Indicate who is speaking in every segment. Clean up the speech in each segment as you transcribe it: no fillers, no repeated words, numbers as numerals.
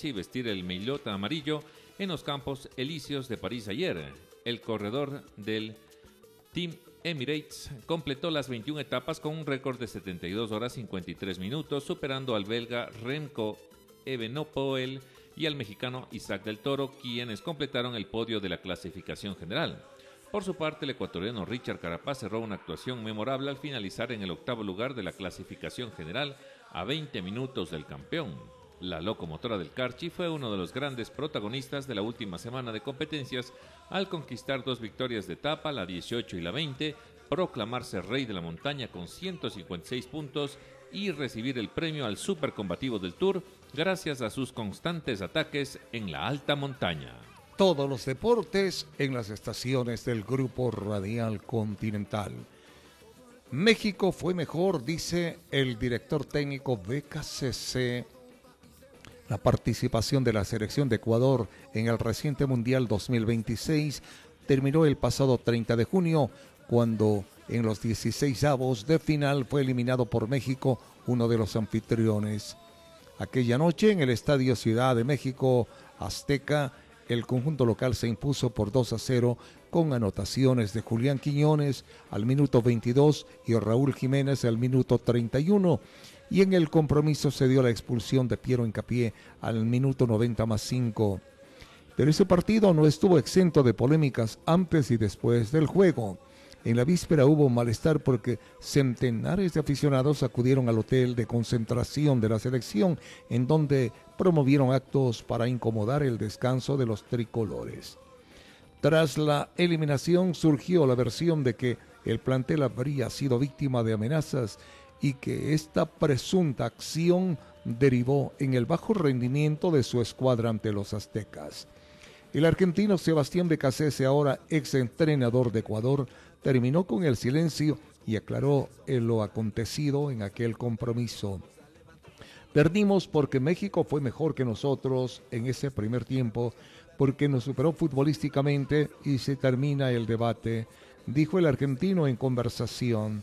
Speaker 1: y vestir el maillot amarillo en los Campos Elíseos de París ayer. El corredor del Team Emirates completó las 21 etapas con un récord de 72 horas 53 minutos, superando al belga Remco Evenepoel y al mexicano Isaac del Toro, quienes completaron el podio de la clasificación general. Por su parte, el ecuatoriano Richard Carapaz cerró una actuación memorable al finalizar en el octavo lugar de la clasificación general a 20 minutos del campeón. La locomotora del Carchi fue uno de los grandes protagonistas de la última semana de competencias al conquistar 2 victorias de etapa, la 18 y la 20, proclamarse rey de la montaña con 156 puntos y recibir el premio al supercombativo del Tour gracias a sus constantes ataques en la alta montaña.
Speaker 2: Todos los deportes en las estaciones del Grupo Radial Continental. México fue mejor, dice el director técnico BKCC. La participación de la selección de Ecuador en el reciente Mundial 2026 terminó el pasado 30 de junio, cuando en los 16avos de final fue eliminado por México, uno de los anfitriones. Aquella noche en el Estadio Ciudad de México Azteca, el conjunto local se impuso por 2-0 con anotaciones de Julián Quiñones al minuto 22 y Raúl Jiménez al minuto 31. Y en el compromiso se dio la expulsión de Piero Hincapié al minuto 90+5. Pero ese partido no estuvo exento de polémicas antes y después del juego. En la víspera hubo malestar porque centenares de aficionados acudieron al hotel de concentración de la selección, en donde promovieron actos para incomodar el descanso de los tricolores. Tras la eliminación surgió la versión de que el plantel habría sido víctima de amenazas y que esta presunta acción derivó en el bajo rendimiento de su escuadra ante los aztecas. El argentino Sebastián Becasese, ahora exentrenador de Ecuador, terminó con el silencio y aclaró lo acontecido en aquel compromiso. Perdimos porque México fue mejor que nosotros en ese primer tiempo, porque nos superó futbolísticamente y se termina el debate, dijo el argentino en conversación.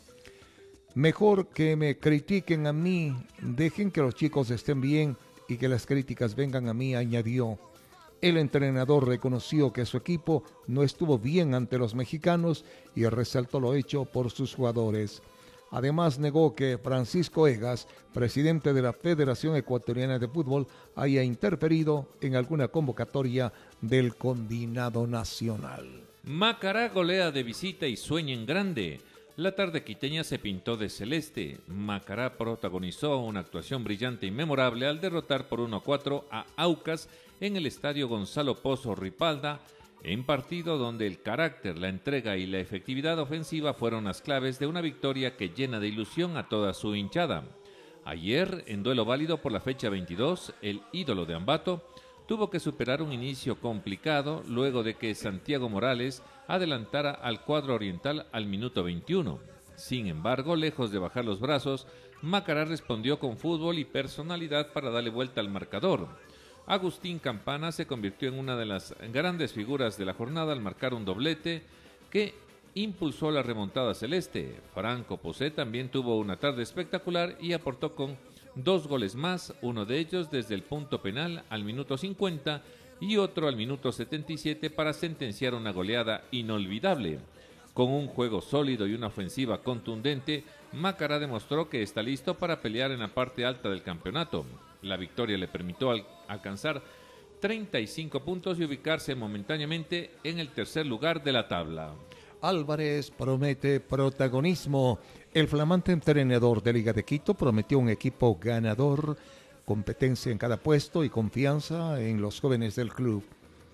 Speaker 2: Mejor que me critiquen a mí, dejen que los chicos estén bien y que las críticas vengan a mí, añadió. El entrenador reconoció que su equipo no estuvo bien ante los mexicanos y resaltó lo hecho por sus jugadores. Además, negó que Francisco Egas, presidente de la Federación Ecuatoriana de Fútbol, haya interferido en alguna convocatoria del combinado nacional.
Speaker 1: Macará golea de visita y sueña en grande. La tarde quiteña se pintó de celeste. Macará protagonizó una actuación brillante y memorable al derrotar por 1-4 a Aucas en el estadio Gonzalo Pozo Ripalda, en partido donde el carácter, la entrega y la efectividad ofensiva fueron las claves de una victoria que llena de ilusión a toda su hinchada. Ayer, en duelo válido por la fecha 22, el ídolo de Ambato tuvo que superar un inicio complicado luego de que Santiago Morales adelantara al cuadro oriental al minuto 21. Sin embargo, lejos de bajar los brazos, Macará respondió con fútbol y personalidad para darle vuelta al marcador. Agustín Campana se convirtió en una de las grandes figuras de la jornada al marcar un doblete que impulsó la remontada celeste. Franco Posé también tuvo una tarde espectacular y aportó con 2 goles más, uno de ellos desde el punto penal al minuto 50 y otro al minuto 77 para sentenciar una goleada inolvidable. Con un juego sólido y una ofensiva contundente, Macará demostró que está listo para pelear en la parte alta del campeonato. La victoria le permitió alcanzar 35 puntos y ubicarse momentáneamente en el tercer lugar de la tabla.
Speaker 2: Álvarez promete protagonismo. El flamante entrenador de Liga de Quito prometió un equipo ganador, competencia en cada puesto y confianza en los jóvenes del club.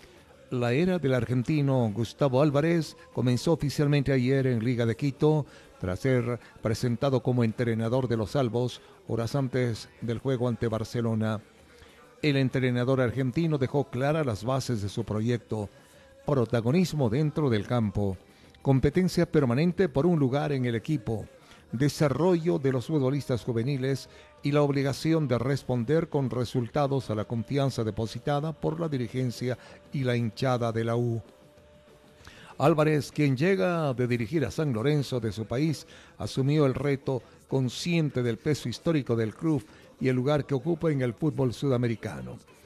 Speaker 2: La era del argentino Gustavo Álvarez comenzó oficialmente ayer en Liga de Quito, tras ser presentado como entrenador de los Albos horas antes del juego ante Barcelona. El entrenador argentino dejó claras las bases de su proyecto: protagonismo dentro del campo, competencia permanente por un lugar en el equipo, desarrollo de los futbolistas juveniles y la obligación de responder con resultados a la confianza depositada por la dirigencia y la hinchada de la U. Álvarez, quien llega de dirigir a San Lorenzo de su país, asumió el reto consciente del peso histórico del club y el lugar que ocupa en el fútbol sudamericano.